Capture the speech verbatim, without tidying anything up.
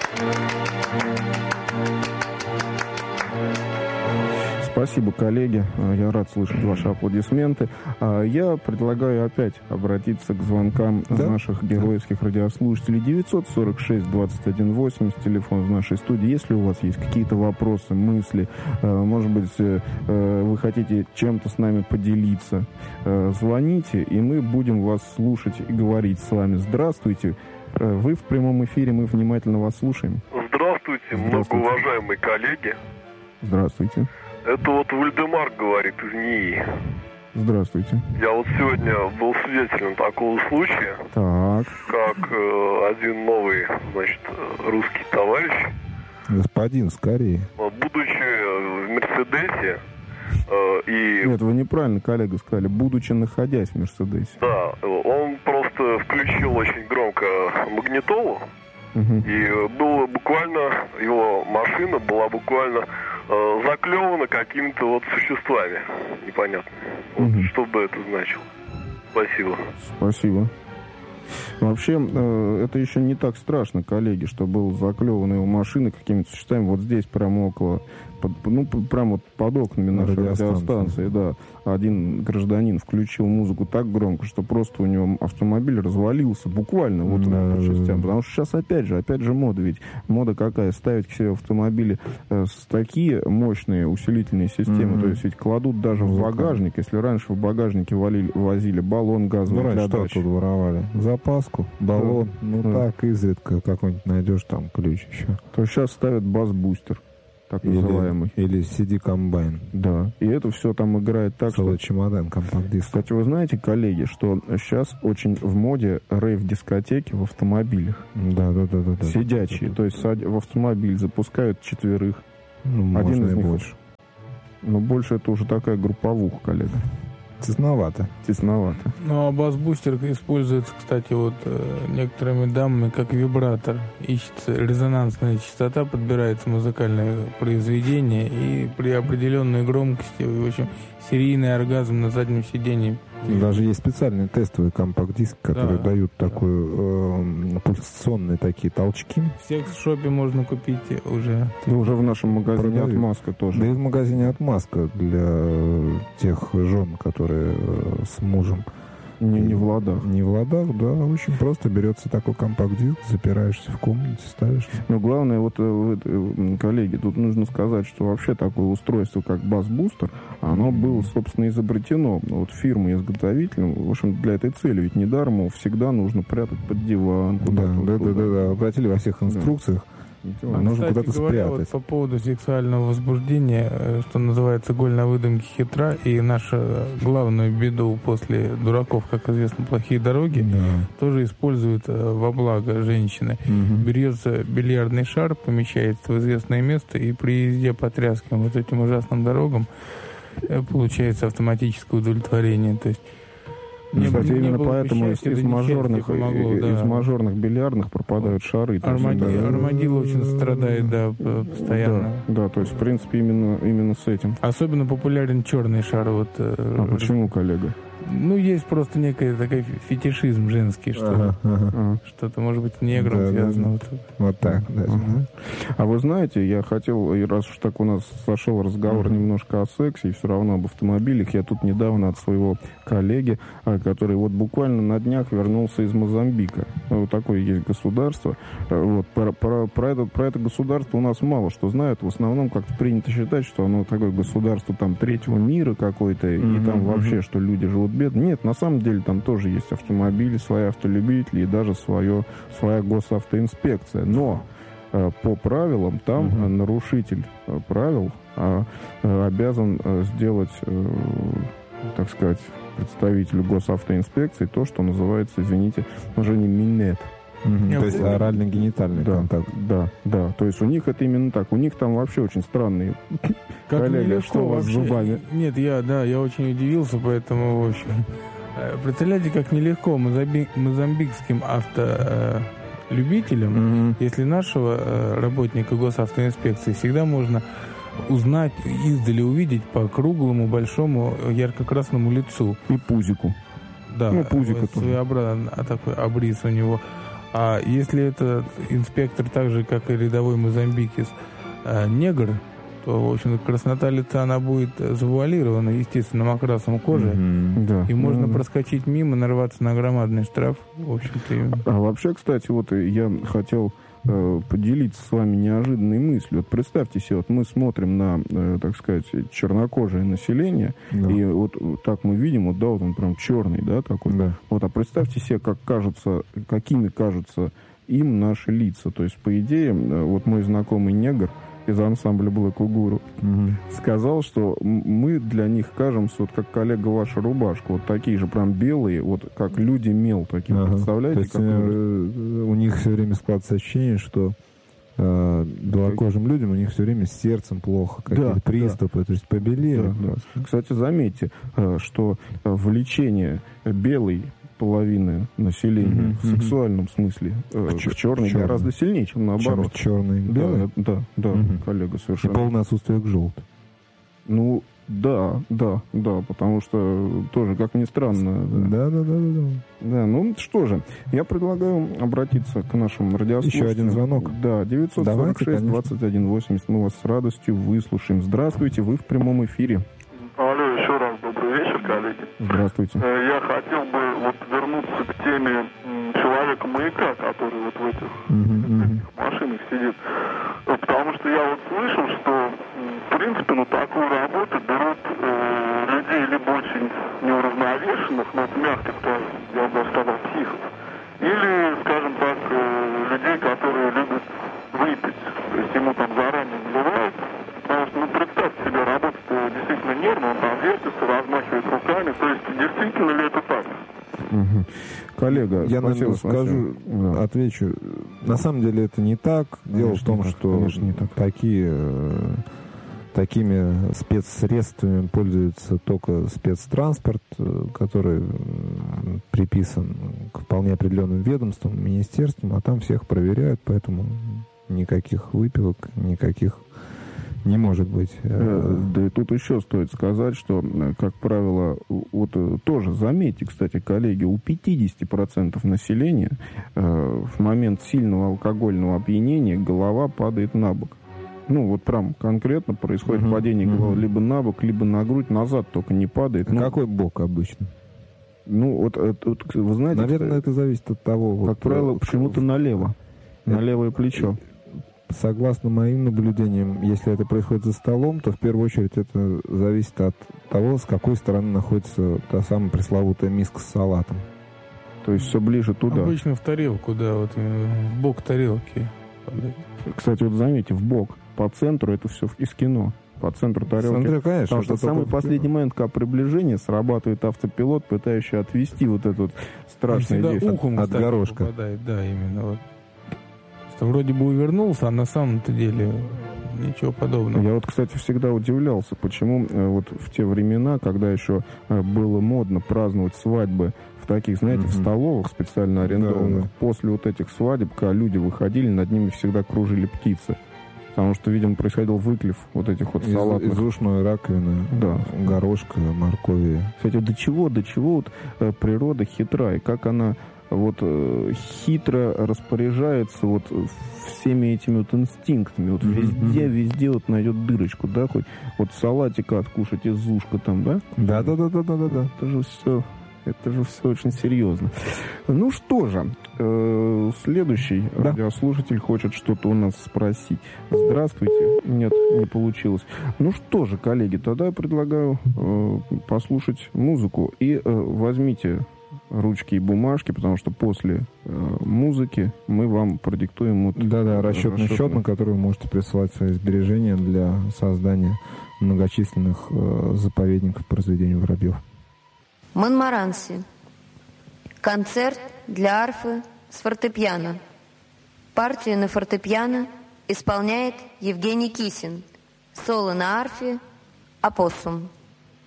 Спасибо, коллеги. Я рад слышать ваши аплодисменты. Я предлагаю опять обратиться к звонкам да? наших героических радиослушателей. девятьсот сорок шесть двадцать один восемьдесят, телефон в нашей студии. Если у вас есть какие-то вопросы, мысли, может быть, вы хотите чем-то с нами поделиться, звоните, и мы будем вас слушать и говорить с вами. Здравствуйте. Вы в прямом эфире, мы внимательно вас слушаем. Здравствуйте, Здравствуйте. Многоуважаемые коллеги. Здравствуйте. Это вот Вальдемар говорит из НИИ. Здравствуйте. Я вот сегодня был свидетелем такого случая, так. как э, один новый, значит, русский товарищ. Господин, скорее. Будучи в Мерседесе э, и... Нет, вы неправильно, коллега, сказали. Будучи находясь в Мерседесе. Да, он просто включил очень громко магнитолу. Угу. И было буквально, его машина была буквально э, заклевана какими-то вот существами непонятными. Вот, угу. Что бы это значило? Спасибо. Спасибо. Вообще, э, это еще не так страшно, коллеги, что был заклевана его машина какими-то существами. Вот здесь, прямо около, под, ну, прямо вот под окнами нашей радиостанции, да, один гражданин включил музыку так громко, что просто у него автомобиль развалился, буквально, вот да, он по частям. Да, да. Потому что сейчас, опять же, опять же мода, ведь мода какая? Ставить к себе автомобили э, с такие мощные усилительные системы, mm-hmm. то есть ведь кладут даже Музыка. в багажник. Если раньше в багажнике валили, возили баллон газовый ну, для что дачи. тут воровали? Запаску, баллон, да. ну да. так, изредка какой-нибудь найдешь там ключ еще. То сейчас ставят бас-бустер, так или, называемый. Или си ди-комбайн. Да, и это все там играет так, Целый что... чемодан, компакт-диск. Кстати, вы знаете, коллеги, что сейчас очень в моде рейв-дискотеки в автомобилях. Да, да, да, да. да Сидячие, да, да, то есть в автомобиль запускают четверых. Ну, Один из них больше. Но больше это уже такая групповуха, коллега. Тесновато. Тесновато. Ну, а бас-бустер используется, кстати, вот некоторыми дамами как вибратор. Ищется резонансная частота, подбирается музыкальное произведение, и при определенной громкости, в общем, серийный оргазм на заднем сидении. Даже есть специальные тестовые компакт-диски, которые да, дают да. такую э, пульсационные такие толчки. В секс-шопе можно купить уже. И уже в нашем магазине Продают. Отмазка тоже. Да и в магазине Отмазка для тех жен, которые э, с мужем. Не, не в ладах. Не в ладах, да. Очень просто берется такой компакт-диск, запираешься в комнате, ставишь. Но главное, вот, коллеги, тут нужно сказать, что вообще такое устройство, как бас-бустер, оно было, собственно, изобретено вот фирмой-изготовителем, в общем, для этой цели. Ведь недаром его всегда нужно прятать под диван. Да, да, да, да, да. Обратили во всех инструкциях. Да. А, нужно куда-то говоря, спрятать. Вот по поводу сексуального возбуждения, что называется, голь на выдумке хитра, и наша главную беду после дураков, как известно, плохие дороги, да. тоже используют во благо женщины. Угу. Берется бильярдный шар, помещается в известное место, и при езде по тряским вот этим ужасным дорогам получается автоматическое удовлетворение. То есть Не, Кстати, не именно поэтому из, из, мажорных, помогло, из да. мажорных бильярдных пропадают шары. Армади, да. Армадил очень страдает, да, постоянно. Да, да, то есть, в принципе, именно, именно с этим. Особенно популярен черный шар. Вот, а э, почему, коллега? Ну, есть просто некий такой фетишизм женский, что ага, ага. что-то, может быть, негром да, связано. Да. Вот, вот так, да. Ага. А вы знаете, я хотел, и раз уж так у нас сошел разговор ага. немножко о сексе, и все равно об автомобилях, я тут недавно от своего коллеги, который вот буквально на днях вернулся из Мозамбика. Вот такое есть государство. Вот, про, про, про, это, про это государство у нас мало что знают. В основном как-то принято считать, что оно такое государство там третьего мира какое-то, и mm-hmm. там вообще, что люди живут бедно. Нет, на самом деле там тоже есть автомобили, свои автолюбители и даже свое, своя госавтоинспекция. Но э, по правилам там угу. нарушитель э, правил э, э, обязан э, сделать, э, так сказать, представителю госавтоинспекции то, что называется, извините, уже не минет. Mm-hmm. То есть орально-генитальный да, контакт. Да, да. То есть у них это именно так. У них там вообще очень странные коллеги, что у вас с зубами. Нет, я, да, я очень удивился, поэтому, в общем... Представляете, как нелегко мозамбик, мозамбикским автолюбителям, mm-hmm. если нашего работника госавтоинспекции всегда можно узнать, издали увидеть по круглому, большому, ярко-красному лицу. И пузику. Да, ну, пузико своеобразный такой обрис у него. А если этот инспектор так же, как и рядовой мозамбикец, негр, то, в общем, краснота лица, она будет завуалирована естественным окрасом кожи, mm-hmm. да. и можно mm-hmm. проскочить мимо, нарваться на громадный штраф, в общем-то. И... А вообще, кстати, вот я хотел э, поделиться с вами неожиданной мыслью. Вот представьте себе, вот мы смотрим на, э, так сказать, чернокожее население, да. и вот так мы видим, вот, да, вот он прям черный, да, такой. Да. Вот, а представьте себе, как кажутся, какими кажутся им наши лица. То есть, по идее, вот мой знакомый негр из ансамбля Black Uhuru угу. сказал, что мы для них кажемся, вот как коллега ваша рубашка, вот такие же прям белые, вот как люди мел такие, ага. представляете? То есть, э, у них все время складывается ощущение, что э, белокожим как... людям у них все время с сердцем плохо, какие-то да, приступы, да. то есть побелели. Да, да. Кстати, заметьте, что влечение белой половины населения mm-hmm. в сексуальном смысле э, в черный гораздо сильнее, чем наоборот. Черный, да, да, да, mm-hmm. коллега, совершенно. И полное отсутствие к желтому. Ну, да, да, да, потому что тоже, как ни странно. Да, да, да, да. Да, да ну что же, я предлагаю обратиться к нашим радиослушателям. Еще один звонок. Да, девятьсот сорок шесть двадцать один восемьдесят. Мы вас с радостью выслушаем. Здравствуйте, вы в прямом эфире. Алло, еще раз добрый вечер, коллеги. Здравствуйте. Я хотел бы вот вернуться к теме человека-маяка, который вот в этих mm-hmm. машинах сидит. Потому что я вот слышал, что в принципе на такую работу берут э, людей либо очень неуравновешенных, но это мягко, кто, я бы сказал, психов, или, скажем так, э, людей, которые любят выпить. То есть ему там заранее наливают. Потому что, ну, представьте себе, работать действительно нервно, он там вертится, размахивает руками. То есть, действительно ли это так? Угу. Коллега, я, спасибо, наверное, скажу, да. отвечу. На самом деле это не так. Дело конечно, в том, так, что не так. Такие, такими спецсредствами пользуется только спецтранспорт, который приписан к вполне определенным ведомствам, министерствам, а там всех проверяют, поэтому никаких выпивок, никаких не может быть. Да и тут еще стоит сказать, что, как правило, вот тоже заметьте, кстати, коллеги, у пятьдесят процентов населения э, в момент сильного алкогольного опьянения голова падает на бок. Ну, вот прям конкретно происходит uh-huh, падение головы uh-huh. либо на бок, либо на грудь, назад только не падает. А ну, какой бок обычно? Ну, вот, вот вы знаете... Наверное, это зависит от того... Как вот, правило, вот, почему-то налево, это... на левое плечо. Согласно моим наблюдениям, если это происходит за столом, то в первую очередь это зависит от того, с какой стороны находится та самая пресловутая миска с салатом. То есть все ближе туда. Обычно в тарелку, да, вот в бок тарелки. Кстати, вот заметьте, в бок, по центру это все из кино. По центру тарелки. Центре, конечно, потому что в самый последний момент, когда приближение, срабатывает автопилот, пытающий отвести вот это вот страшное действие. Ухом от, от горошка. Попадает, да, именно вот. Вроде бы увернулся, а на самом-то деле ничего подобного. Я вот, кстати, всегда удивлялся, почему э, вот в те времена, когда еще э, было модно праздновать свадьбы в таких, знаете, mm-hmm. в столовых специально арендованных, да, да. после вот этих свадеб, когда люди выходили, над ними всегда кружили птицы. Потому что, видимо, происходил выклев вот этих вот салатных. Из ушной раковины, да. горошка, моркови. Кстати, до чего, до чего вот э, природа хитра, и как она вот э, хитро распоряжается вот всеми этими вот инстинктами. Вот mm-hmm. везде, везде вот найдет дырочку, да, хоть вот салатика откушать из ушка там, да? Да-да-да-да-да-да. Это же все, это же все очень серьезно. Ну что же, э, следующий да. радиослушатель хочет что-то у нас спросить. Здравствуйте. Нет, не получилось. Ну что же, коллеги, тогда я предлагаю э, послушать музыку и э, возьмите ручки и бумажки, потому что после э, музыки мы вам продиктуем вот да-да, расчетный, расчетный счет, на который вы можете присылать свои сбережения для создания многочисленных э, заповедников по разведению воробьев. Монмаранси. Концерт для арфы с фортепиано. Партию на фортепиано исполняет Евгений Кисин. Соло на арфе «Опоссум».